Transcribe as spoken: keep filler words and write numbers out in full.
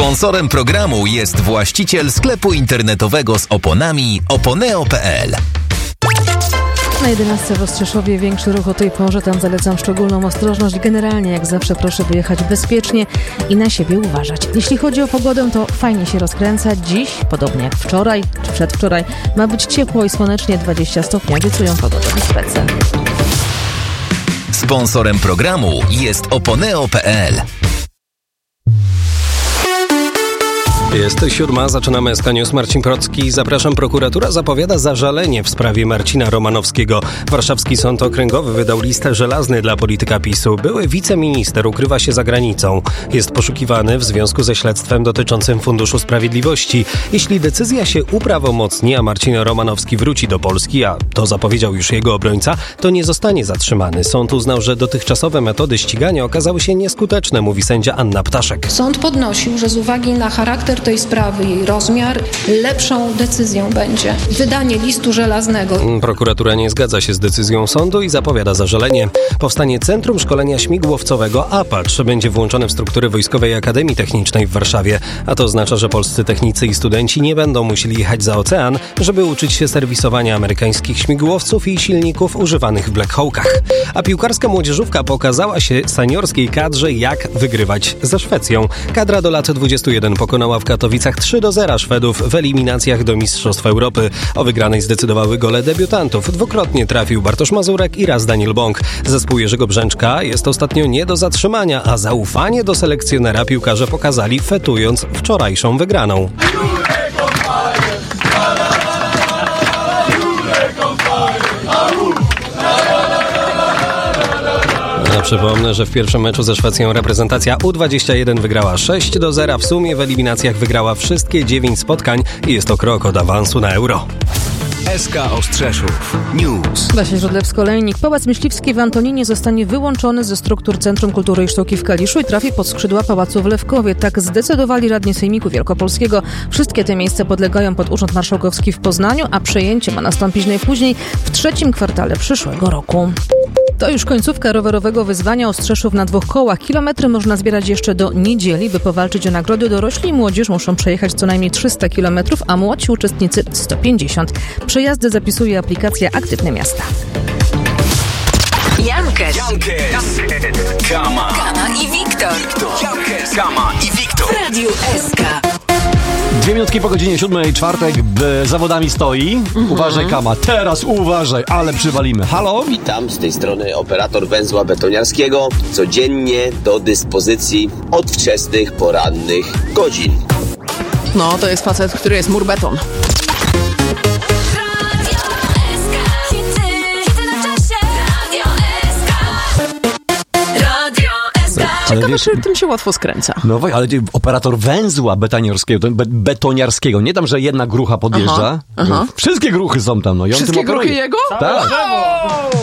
Sponsorem programu jest właściciel sklepu internetowego z oponami oponeo kropka pe el. Na jedenastce w Ostrzeszowie większy ruch o tej porze, tam zalecam szczególną ostrożność. Generalnie jak zawsze proszę wyjechać bezpiecznie i na siebie uważać. Jeśli chodzi o pogodę, to fajnie się rozkręca. Dziś, podobnie jak wczoraj czy przedwczoraj, ma być ciepło i słonecznie, dwadzieścia stopni, obiecują pogodowi spece. Sponsorem programu jest oponeo kropka pe el. Jest siódma, zaczynamy S K News. Marcin Procki. Zapraszam. Prokuratura zapowiada zażalenie w sprawie Marcina Romanowskiego. Warszawski Sąd Okręgowy wydał listę żelazny dla polityka PiSu. Były wiceminister ukrywa się za granicą. Jest poszukiwany w związku ze śledztwem dotyczącym Funduszu Sprawiedliwości. Jeśli decyzja się uprawomocni, a Marcin Romanowski wróci do Polski, a to zapowiedział już jego obrońca, to nie zostanie zatrzymany. Sąd uznał, że dotychczasowe metody ścigania okazały się nieskuteczne, mówi sędzia Anna Ptaszek. Sąd podnosił, że z uwagi na charakter tej sprawy, jej rozmiar, lepszą decyzją będzie wydanie listu żelaznego. Prokuratura nie zgadza się z decyzją sądu i zapowiada zażalenie. Powstanie Centrum Szkolenia Śmigłowcowego Apache będzie włączone w struktury Wojskowej Akademii Technicznej w Warszawie, a to oznacza, że polscy technicy i studenci nie będą musieli jechać za ocean, żeby uczyć się serwisowania amerykańskich śmigłowców i silników używanych w Black Hawk'ach. A piłkarska młodzieżówka pokazała się seniorskiej kadrze, jak wygrywać ze Szwecją. Kadra do lat dwudziestu jeden pokonała w Katowicach trzy do zera Szwedów w eliminacjach do Mistrzostw Europy. O wygranej zdecydowały gole debiutantów. Dwukrotnie trafił Bartosz Mazurek i raz Daniel Bąk. Zespół Jerzego Brzęczka jest ostatnio nie do zatrzymania, a zaufanie do selekcjonera piłkarze pokazali, fetując wczorajszą wygraną. Ja przypomnę, że w pierwszym meczu ze Szwecją reprezentacja U dwadzieścia jeden wygrała sześć do zera. W sumie w eliminacjach wygrała wszystkie dziewięć spotkań i jest to krok od awansu na Euro. S K Ostrzeszów News. Basia Żodlewsko-Lejnik. Pałac Myśliwski w Antoninie zostanie wyłączony ze struktur Centrum Kultury i Sztuki w Kaliszu i trafi pod skrzydła Pałacu w Lewkowie. Tak zdecydowali radni Sejmiku Wielkopolskiego. Wszystkie te miejsca podlegają pod Urząd Marszałkowski w Poznaniu, a przejęcie ma nastąpić najpóźniej w trzecim kwartale przyszłego roku. To już końcówka rowerowego wyzwania Ostrzeszów na dwóch kołach. Kilometry można zbierać jeszcze do niedzieli. By powalczyć o nagrody, dorośli i młodzież muszą przejechać co najmniej trzysta kilometrów, a młodsi uczestnicy sto pięćdziesiąt. Przejazdy zapisuje aplikacja Aktywne Miasta. Jankes, Jankes, Kama, Kama i Wiktor. Jankes, Kama i Wiktor. W Radiu S K. Dwie minutki po godzinie siódmej, czwartek, b- zawodami stoi. Mhm. Uważaj, Kama, teraz uważaj, ale przywalimy. Halo? Witam, z tej strony operator węzła betoniarskiego. Codziennie do dyspozycji od wczesnych porannych godzin. No, to jest facet, który jest murbeton. Ciekawe, wiesz, czy tym się łatwo skręca. No właśnie, ale operator węzła betoniarskiego, be- betoniarskiego. Nie tam, że jedna grucha podjeżdża. Aha, aha. Wszystkie gruchy są tam. No. I on Wszystkie tym gruchy jego? Tak.